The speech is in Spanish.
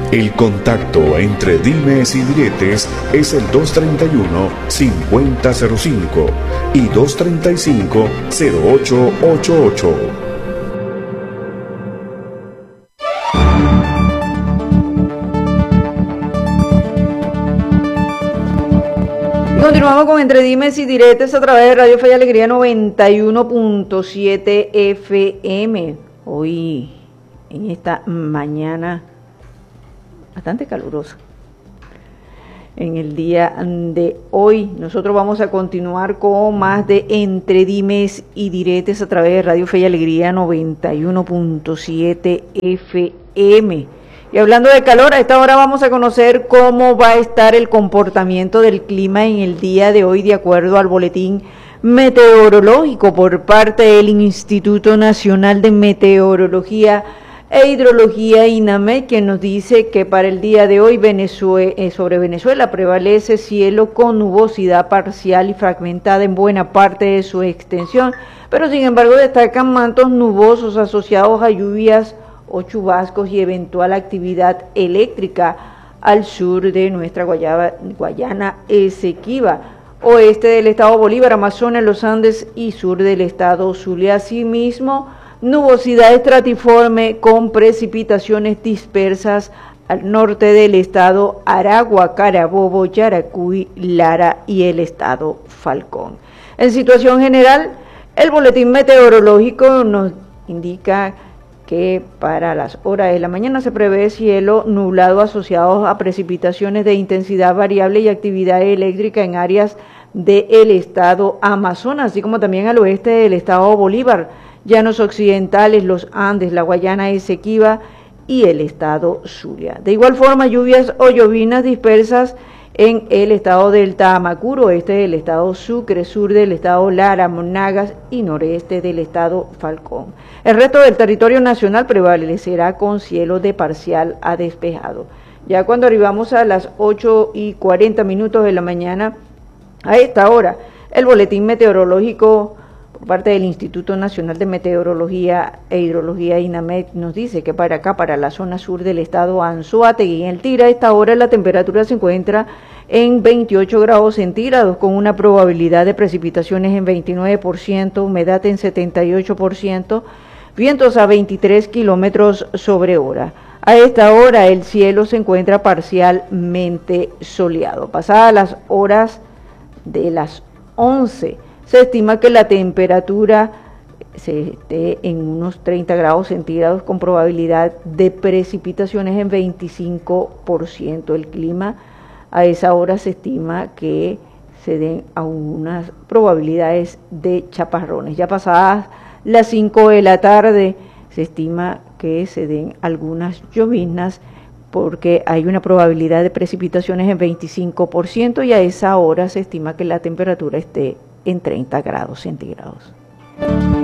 El contacto entre dimes y diretes es el 231-5005 y 235-0888. Continuamos con Entre Dimes y Diretes a través de Radio Fe y Alegría 91.7 FM. Hoy, en esta mañana bastante calurosa, en el día de hoy, nosotros vamos a continuar con más de Entre Dimes y Diretes a través de Radio Fe y Alegría 91.7 FM. Y hablando de calor, a esta hora vamos a conocer cómo va a estar el comportamiento del clima en el día de hoy, de acuerdo al boletín meteorológico por parte del Instituto Nacional de Meteorología e Hidrología, INAMED, quien nos dice que para el día de hoy sobre Venezuela prevalece cielo con nubosidad parcial y fragmentada en buena parte de su extensión, pero sin embargo destacan mantos nubosos asociados a lluvias o chubascos y eventual actividad eléctrica al sur de nuestra Guayana Esequiba, oeste del estado Bolívar, Amazonas, los Andes y sur del estado Zulia. Asimismo, nubosidad estratiforme con precipitaciones dispersas al norte del estado Aragua, Carabobo, Yaracuy, Lara y el estado Falcón. En situación general, el boletín meteorológico nos indica que para las horas de la mañana se prevé cielo nublado asociado a precipitaciones de intensidad variable y actividad eléctrica en áreas del estado Amazonas, así como también al oeste del estado Bolívar, llanos occidentales, los Andes, la Guayana Esequiba y el estado Zulia. De igual forma, lluvias o llovinas dispersas en el estado del Tamacuro, oeste del estado Sucre, sur del estado Lara, Monagas y noreste del estado Falcón. El resto del territorio nacional prevalecerá con cielo de parcial a despejado. Ya cuando arribamos a las 8:40 de la mañana, a esta hora, el boletín meteorológico por parte del Instituto Nacional de Meteorología e Hidrología, INAMED, nos dice que para acá, para la zona sur del estado Anzoátegui, en el Tira, a esta hora la temperatura se encuentra en 28 grados centígrados, con una probabilidad de precipitaciones en 29%, humedad en 78%, vientos a 23 kilómetros sobre hora. A esta hora el cielo se encuentra parcialmente soleado. Pasadas las horas de las 11, se estima que la temperatura se esté en unos 30 grados centígrados con probabilidad de precipitaciones en 25%. El clima a esa hora se estima que se den algunas probabilidades de chaparrones. Ya pasadas las 5 de la tarde se estima que se den algunas lloviznas porque hay una probabilidad de precipitaciones en 25% y a esa hora se estima que la temperatura esté en 30 grados centígrados.